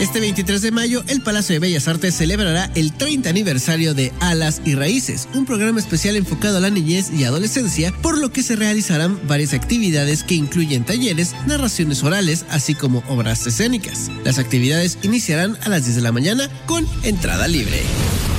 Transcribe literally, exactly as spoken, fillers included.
Este veintitrés de mayo, el Palacio de Bellas Artes celebrará el treinta aniversario de Alas y Raíces, un programa especial enfocado a la niñez y adolescencia, por lo que se realizarán varias actividades que incluyen talleres, narraciones orales, así como obras escénicas. Las actividades iniciarán a las diez de la mañana con entrada libre.